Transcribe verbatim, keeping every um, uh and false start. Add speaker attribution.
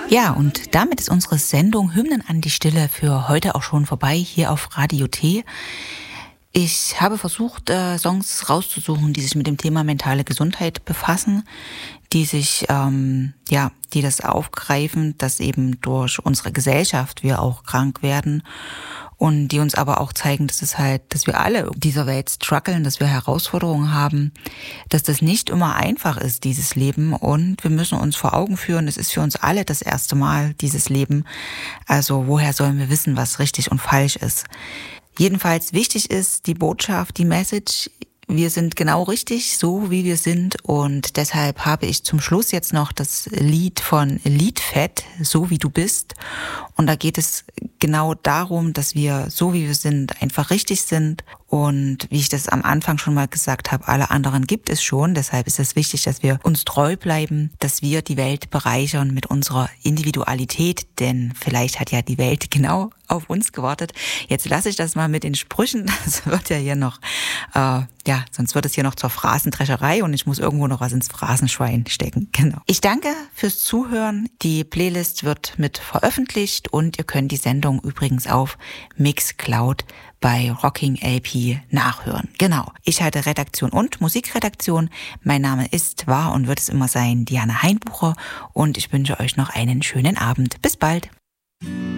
Speaker 1: Ja, und damit ist unsere Sendung Hymnen an die Stille für heute auch schon vorbei hier auf Radio T. Ich habe versucht, äh, Songs rauszusuchen, die sich mit dem Thema mentale Gesundheit befassen, die sich, ähm, ja, die das aufgreifen, dass eben durch unsere Gesellschaft wir auch krank werden und die uns aber auch zeigen, dass es halt, dass wir alle in dieser Welt strugglen, dass wir Herausforderungen haben, dass das nicht immer einfach ist, dieses Leben, und wir müssen uns vor Augen führen, es ist für uns alle das erste Mal, dieses Leben. Also woher sollen wir wissen, was richtig und falsch ist? Jedenfalls wichtig ist die Botschaft, die Message: Wir sind genau richtig, so wie wir sind, und deshalb habe ich zum Schluss jetzt noch das Lied von Liedfett, So wie du bist. Und da geht es genau darum, dass wir, so wie wir sind, einfach richtig sind. Und wie ich das am Anfang schon mal gesagt habe, alle anderen gibt es schon. Deshalb ist es wichtig, dass wir uns treu bleiben, dass wir die Welt bereichern mit unserer Individualität. Denn vielleicht hat ja die Welt genau auf uns gewartet. Jetzt lasse ich das mal mit den Sprüchen. Das wird ja hier noch, äh, ja, sonst wird es hier noch zur Phrasendrescherei und ich muss irgendwo noch was ins Phrasenschwein stecken. Genau. Ich danke fürs Zuhören. Die Playlist wird mit veröffentlicht und ihr könnt die Sendung übrigens auf Mixcloud bei Rocking L P nachhören. Genau. Ich halte Redaktion und Musikredaktion. Mein Name ist, war und wird es immer sein, Diana Heinbucher, und ich wünsche euch noch einen schönen Abend. Bis bald.